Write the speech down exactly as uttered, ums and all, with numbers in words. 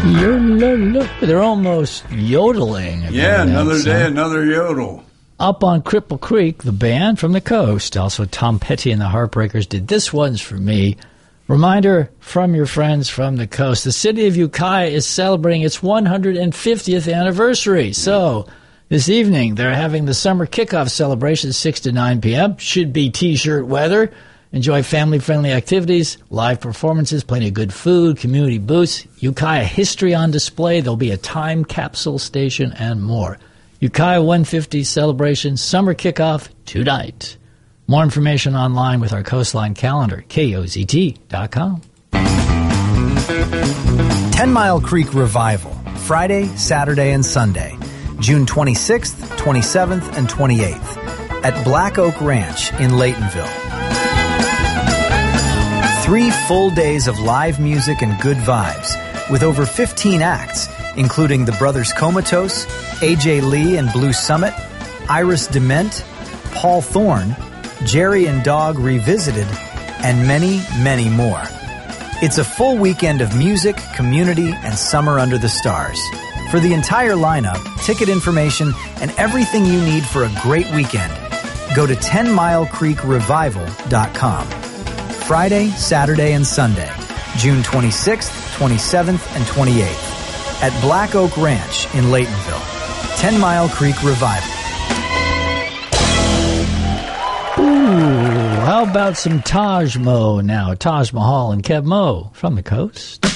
They're almost yodeling. Yeah, another day, another yodel. Up on Cripple Creek, the band from the coast. Also, Tom Petty and the Heartbreakers did This One's For Me. Reminder from your friends from the coast. The city of Ukiah is celebrating its one hundred fiftieth anniversary. So, this evening, they're having the summer kickoff celebration, six to nine p.m. Should be T-shirt weather. Enjoy family-friendly activities, live performances, plenty of good food, community booths, Ukiah history on display. There'll be a time capsule station and more. Ukiah one fifty celebration, summer kickoff tonight. More information online with our Coastline calendar, K O Z T dot com. Ten Mile Creek Revival, Friday, Saturday, and Sunday, June twenty-sixth, twenty-seventh, and twenty-eighth at Black Oak Ranch in Laytonville. Three full days of live music and good vibes with over fifteen acts, including the Brothers Comatose, A J Lee and Blue Summit, Iris Dement, Paul Thorne, Jerry and Dog Revisited, and many, many more. It's a full weekend of music, community, and summer under the stars. For the entire lineup, ticket information, and everything you need for a great weekend, go to ten mile creek revival dot com. Friday, Saturday, and Sunday, June twenty-sixth, twenty-seventh, and twenty-eighth at Black Oak Ranch in Laytonville. Ten Mile Creek Revival. Ooh, how about some Taj Mo now? Taj Mahal and Kev Mo from the coast.